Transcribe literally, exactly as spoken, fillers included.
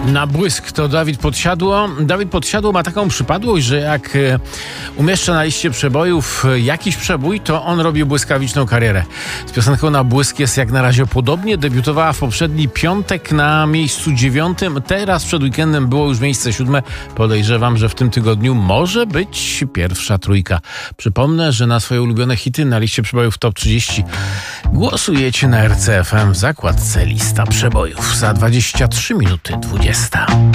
Na błysk to Dawid Podsiadło. Dawid Podsiadło ma taką przypadłość, że jak e, umieszcza na liście przebojów e, jakiś przebój, to on robi błyskawiczną karierę. Z piosenką Na błysk jest jak na razie podobnie. Debiutowała w poprzedni piątek na miejscu dziewiątym. Teraz przed weekendem było już miejsce siódme. Podejrzewam, że w tym tygodniu może być pierwsza trójka. Przypomnę, że na swoje ulubione hity na liście przebojów Top trzydzieści głosujecie na R C F M w zakładce Lista Przebojów. Za dwadzieścia trzy minuty dwudziesta.